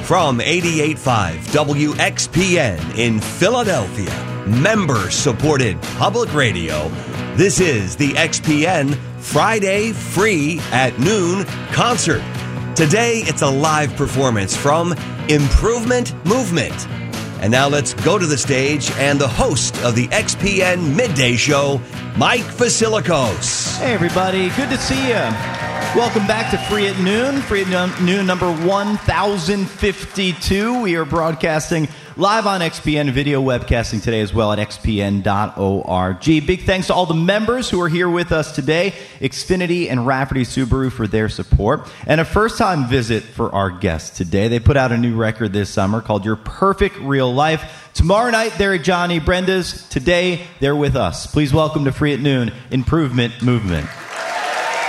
From 88.5 WXPN in Philadelphia, member-supported public radio, this is the XPN Friday Free at Noon concert. Today, it's a live performance from Improvement Movement. And now let's go to the stage and the host of the XPN Midday Show, Mike Vasilikos. Hey, everybody. Good to see you. Welcome back to Free at Noon. Free at Noon number 1052. We are broadcasting live on XPN, video webcasting today as well at xpn.org. Big thanks to all the members who are here with us today, Xfinity and Rafferty Subaru for their support, and a first-time visit for our guests today. They put out a new record this summer called Your Perfect Real Life. Tomorrow night, they're at Johnny Brenda's. Today, they're with us. Please welcome to Free at Noon, Improvement Movement.